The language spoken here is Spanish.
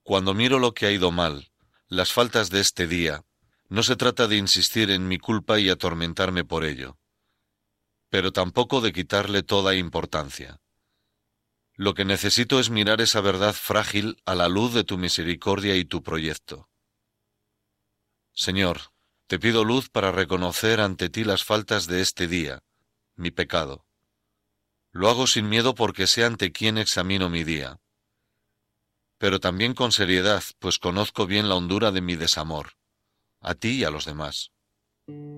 Cuando miro lo que ha ido mal, las faltas de este día, no se trata de insistir en mi culpa y atormentarme por ello, pero tampoco de quitarle toda importancia. Lo que necesito es mirar esa verdad frágil a la luz de tu misericordia y tu proyecto. Señor, te pido luz para reconocer ante ti las faltas de este día, mi pecado. Lo hago sin miedo porque sé ante quién examino mi día, pero también con seriedad, pues conozco bien la hondura de mi desamor, a ti y a los demás.